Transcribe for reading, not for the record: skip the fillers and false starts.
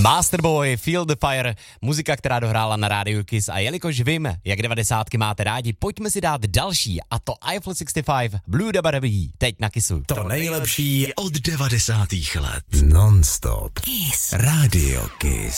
Masterboy, Feel the Fire, muzika, která dohrála na rádiu Kiss, a jelikož vím, jak 90 máte rádi, pojďme si dát další, a to Eiffel 65, Blue Dabba-Dabby, teď na Kissu. To nejlepší od 90. let. Non-stop. Kiss. Radio Kiss.